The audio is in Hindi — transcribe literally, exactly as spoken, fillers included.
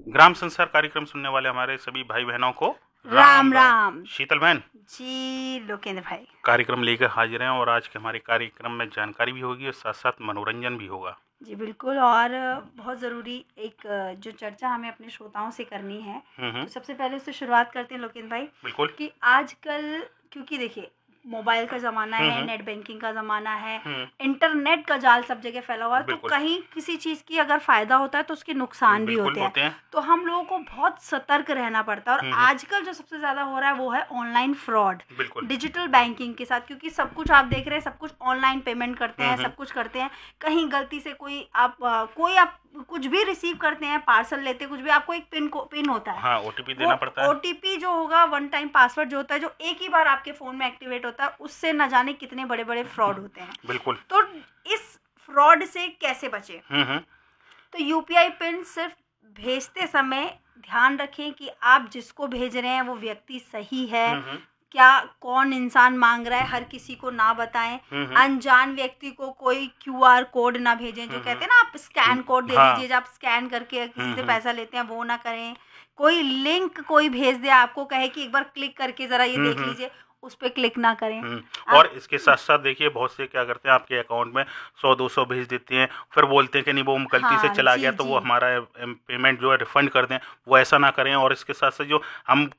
ग्राम संसार कार्यक्रम सुनने वाले हमारे सभी भाई बहनों को राम राम। शीतल बहन जी लोकेंद्र भाई, कार्यक्रम लेकर हाजिर हैं और आज के हमारे कार्यक्रम में जानकारी भी होगी और साथ साथ मनोरंजन भी होगा। जी बिल्कुल। और बहुत ज़रूरी एक जो चर्चा हमें अपने श्रोताओं से करनी है, हम्म तो सबसे पहले उससे शुरुआत करते हैं लोकेंद्र भाई। बिल्कुल। कि आजकल क्योंकि देखिए मोबाइल का ज़माना है, हम्म नेट बैंकिंग का ज़माना है, हम्म इंटरनेट का जाल सब जगह फैला हुआ है, तो बिल्कुल। कहीं किसी चीज़ की अगर फ़ायदा होता है तो उसके नुकसान भी बिल्कुल होते हैं। होते हैं। तो हम लोगों को बहुत सतर्क रहना पड़ता है। और हम्म हम्म, आजकल जो सबसे ज़्यादा हो रहा है वो है ऑनलाइन फ्रॉड, बिल्कुल। डिजिटल बैंकिंग के साथ। क्योंकि सब कुछ आप देख रहे हैं, सब कुछ ऑनलाइन पेमेंट करते हैं, हम्म सब कुछ करते हैं। कहीं गलती से कोई आप अ, कोई आप कुछ भी रिसीव करते हैं, पार्सल लेते हैं, कुछ भी, आपको एक पिन को पिन होता है। हाँ, ओटीपी देना पड़ता है। ओटीपी जो होगा, वन टाइम पासवर्ड जो होता है, जो एक ही बार आपके फ़ोन में एक्टिवेट होता है, उससे न जाने कितने बड़े बड़े फ्रॉड होते हैं। बिल्कुल। तो इस फ्रॉड से कैसे बचे? हम्म हम्म तो यूपीआई पिन सिर्फ भेजते समय ध्यान रखें कि आप जिसको भेज रहे हैं वो व्यक्ति सही है। हम्म, हम्म, क्या कौन इंसान मांग रहा है, हर किसी को ना बताएं। हम्म, अनजान व्यक्ति को कोई क्यूआर कोड ना भेजें। जो हम्म, कहते हैं ना, आप स्कैन कोड दे हाँ। दीजिए, जब आप स्कैन करके किसी से हम्म, पैसा लेते हैं, वो ना करें। कोई लिंक कोई भेज दे आपको, कहे कि एक बार क्लिक करके ज़रा ये हम्म, देख हम्म, लीजिए, उस पर क्लिक ना करें। हम्म, आप और इसके साथ साथ देखिए बहुत से क्या करते हैं, आपके अकाउंट में सौ दो सौ भेज देते हैं, फिर बोलते हैं कि नहीं वो गलती से हाँ चला जी गया तो वो जी हमारा पेमेंट जो है रिफंड कर दें। वो ऐसा ना करें। और इसके साथ साथ जो हम